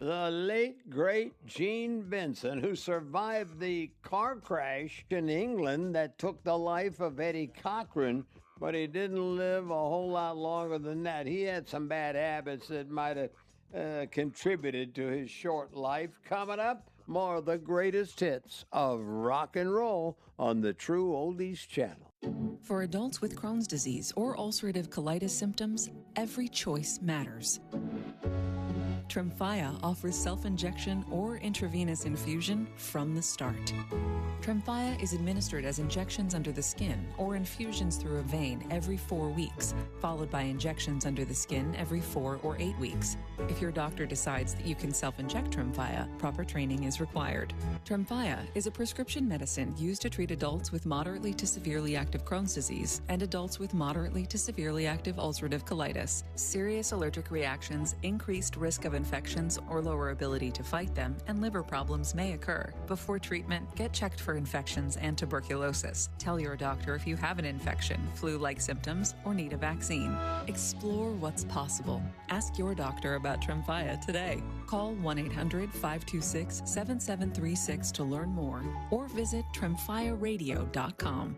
The late, great Gene Vincent, who survived the car crash in England that took the life of Eddie Cochran, but he didn't live a whole lot longer than that. He had some bad habits that might have contributed to his short life. Coming up, more of the greatest hits of rock and roll on the True Oldies channel. For adults with Crohn's disease or ulcerative colitis symptoms, every choice matters. Tremfya offers self-injection or intravenous infusion from the start. Tremfya is administered as injections under the skin or infusions through a vein every 4 weeks, followed by injections under the skin every 4 or 8 weeks. If your doctor decides that you can self-inject Tremfya, proper training is required. Tremfya is a prescription medicine used to treat adults with moderately to severely active Crohn's disease and adults with moderately to severely active ulcerative colitis. Serious allergic reactions, increased risk of infections or lower ability to fight them, and liver problems may occur. Before treatment, get checked for infections and tuberculosis. Tell your doctor if you have an infection, flu-like symptoms, or need a vaccine. Explore what's possible. Ask your doctor about Tremfya today. Call 1-800-526-7736 to learn more, or visit tremfyaradio.com.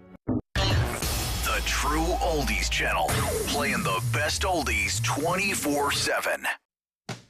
The True Oldies channel, playing the best oldies 24/7.